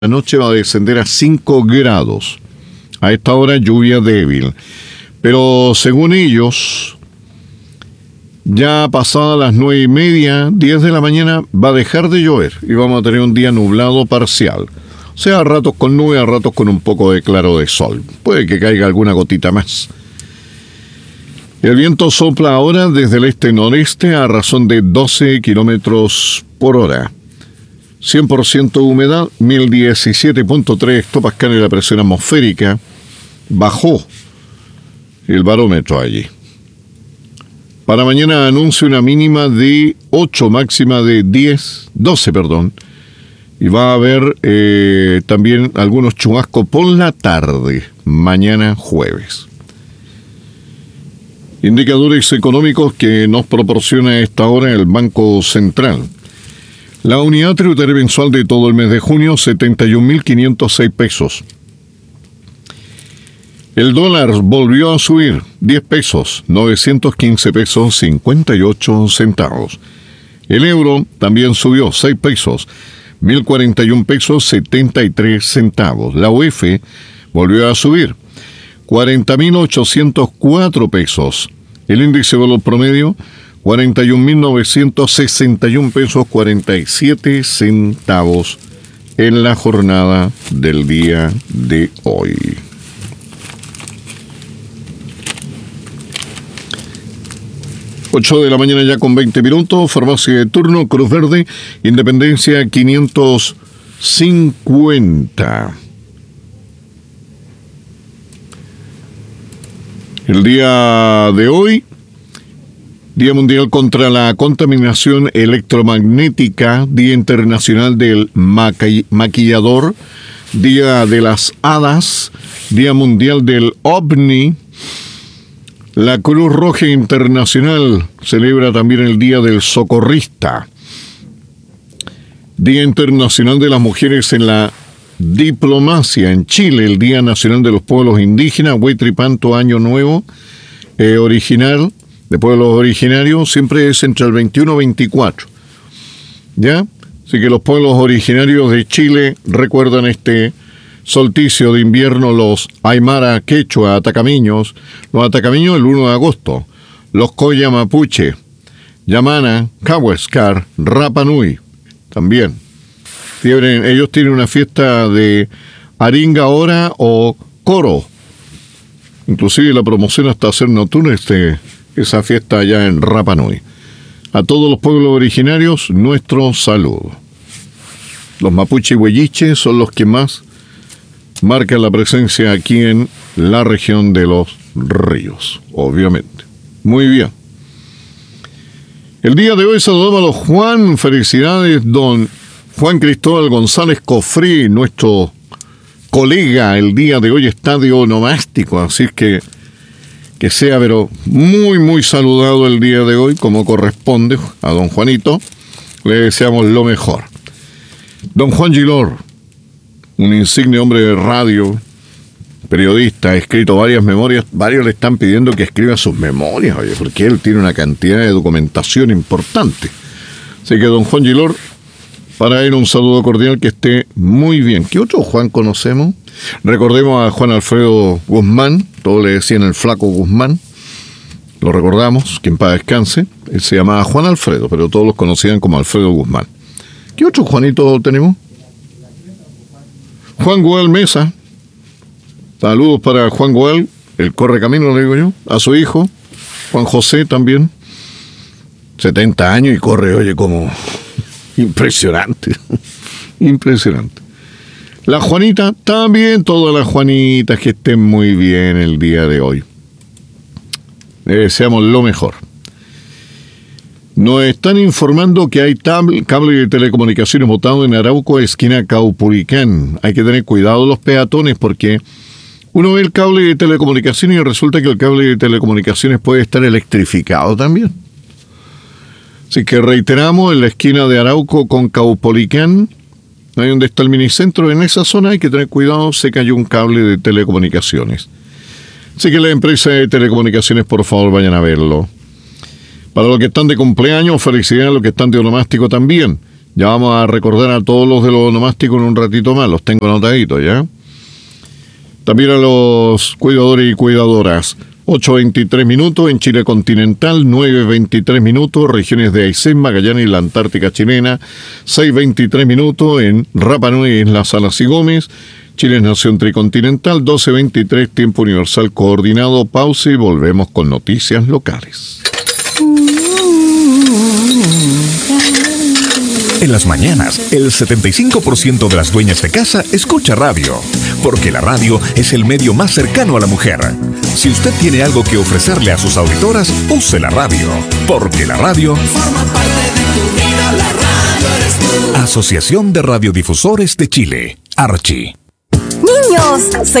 La noche va a descender a 5 grados. A esta hora lluvia débil. Pero según ellos, ya pasadas las 9:30, 10 de la mañana, va a dejar de llover y vamos a tener un día nublado parcial. O sea, a ratos con nube, a ratos con un poco de claro de sol. Puede que caiga alguna gotita más. El viento sopla ahora desde el este-noreste a razón de 12 kilómetros por hora. 100% humedad, 1017.3 hectopascales la presión atmosférica. Bajó el barómetro allí. Para mañana anuncio una mínima de 8, máxima de 12. Y va a haber también algunos chubascos por la tarde, mañana jueves. Indicadores económicos que nos proporciona a esta hora el Banco Central. La unidad tributaria mensual de todo el mes de junio, 71.506 pesos. El dólar volvió a subir, 10 pesos, 915 pesos, 58 centavos. El euro también subió, 6 pesos, 1.041 pesos, 73 centavos. La UF volvió a subir, 40.804 pesos. El índice de valor promedio, 41.961 pesos, 47 centavos en la jornada del día de hoy. Ocho de la mañana ya con 20 minutos, farmacia de turno, Cruz Verde, Independencia 550. El día de hoy, Día Mundial contra la Contaminación Electromagnética, Día Internacional del Maquillador, Día de las Hadas, Día Mundial del OVNI. La Cruz Roja Internacional celebra también el Día del Socorrista. Día Internacional de las Mujeres en la Diplomacia. En Chile, el Día Nacional de los Pueblos Indígenas, Huaytripanto, Año Nuevo original de pueblos originarios, siempre es entre el 21 y 24. ¿Ya? Así que los pueblos originarios de Chile recuerdan este solsticio de invierno, los Aymara, Quechua, Atacameños. Los Atacameños el 1 de agosto. Los Coya Mapuche, Yamana, Cahuescar, Rapa Nui, también. Ellos tienen una fiesta de Aringa Hora o Coro. Inclusive la promoción hasta hacer nocturna esa fiesta allá en Rapa Nui. A todos los pueblos originarios, nuestro saludo. Los mapuche y huelliche son los que más marcan la presencia aquí en la región de los ríos, obviamente. Muy bien. El día de hoy saludamos a los Juan. Felicidades, don Juan Cristóbal González Cofré, nuestro colega. El día de hoy está de onomástico, así que sea, pero muy, muy saludado el día de hoy, como corresponde a don Juanito. Le deseamos lo mejor. Don Juan Gilor, un insigne hombre de radio, periodista, ha escrito varias memorias. Varios le están pidiendo que escriba sus memorias, oye, porque él tiene una cantidad de documentación importante. Así que don Juan Gilor, para él un saludo cordial, que esté muy bien. ¿Qué otro Juan conocemos? Recordemos a Juan Alfredo Guzmán, todos le decían el flaco Guzmán, lo recordamos, que en paz descanse. Él se llamaba Juan Alfredo, pero todos los conocían como Alfredo Guzmán. ¿Qué otro Juanito tenemos? Juan Gual Mesa. Saludos para Juan Gual, el correcamino, le digo yo, a su hijo, Juan José también. 70 años y corre, oye, como impresionante. Impresionante. La Juanita, también todas las Juanitas que estén muy bien el día de hoy. Le deseamos lo mejor. Nos están informando que hay cable de telecomunicaciones botado en Arauco, esquina Caupolicán. Hay que tener cuidado los peatones porque uno ve el cable de telecomunicaciones y resulta que el cable de telecomunicaciones puede estar electrificado también. Así que reiteramos, en la esquina de Arauco con Caupolicán, ahí donde está el minicentro, en esa zona hay que tener cuidado, se cayó un cable de telecomunicaciones. Así que la empresa de telecomunicaciones, por favor, vayan a verlo. Para los que están de cumpleaños, felicidades a los que están de onomástico también. Ya vamos a recordar a todos los de los onomásticos en un ratito más, los tengo anotaditos, ¿ya? También a los cuidadores y cuidadoras. 8:23 minutos en Chile continental, 9:23 minutos regiones de Aysén, Magallanes y la Antártica chilena, 6:23 minutos en Rapa Nui, Islas Salas y Gómez, Chile es nación tricontinental, 12:23 tiempo universal coordinado. Pausa y volvemos con noticias locales. En las mañanas, el 75% de las dueñas de casa escucha radio, porque la radio es el medio más cercano a la mujer. Si usted tiene algo que ofrecerle a sus auditoras, use la radio, porque la radio forma parte de tu vida, la radio eres tú. Asociación de Radiodifusores de Chile, Archi. Niños,